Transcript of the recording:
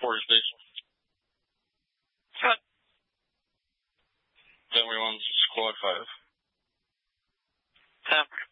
Porter Station. Cut. Then we want Squad 5. 10.